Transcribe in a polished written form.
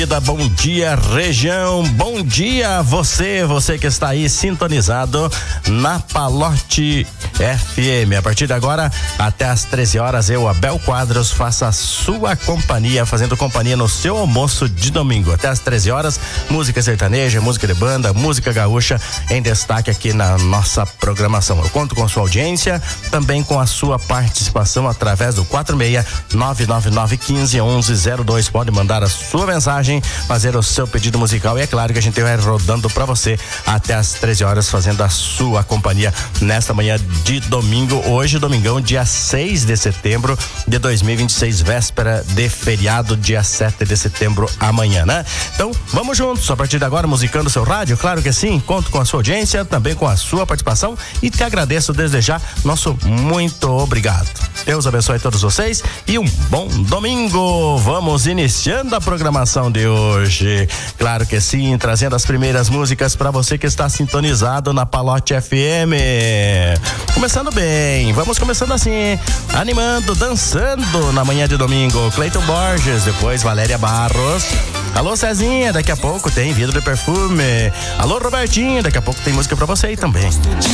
Bom dia, região, bom dia você que está aí sintonizado na Palote FM. A partir de agora, até às 13 horas, eu, Abel Quadros, faço a sua companhia, fazendo companhia no seu almoço de domingo. Até às 13 horas, música sertaneja, música de banda, música gaúcha em destaque aqui na nossa programação. Eu conto com a sua audiência, também com a sua participação através do 46-999-15-1102. Pode mandar a sua mensagem, fazer o seu pedido musical e é claro que a gente vai rodando pra você até às 13 horas, fazendo a sua companhia nesta manhã de domingo. Hoje, domingão, dia 6 de setembro de 2026, véspera de feriado, dia 7 de setembro, amanhã, né? Então, vamos juntos, a partir de agora, musicando seu rádio, claro que sim, conto com a sua audiência, também com a sua participação e te agradeço desde já, nosso muito obrigado. Deus abençoe todos vocês e um bom domingo. Vamos iniciando a programação de hoje. Claro que sim, trazendo as primeiras músicas para você que está sintonizado na Palote FM. Começando bem, vamos começando assim, animando, dançando na manhã de domingo. Cleiton Borges, depois Valéria Barros. Alô Cezinha, daqui a pouco tem vidro de perfume. Alô Robertinho, daqui a pouco tem música para você aí também.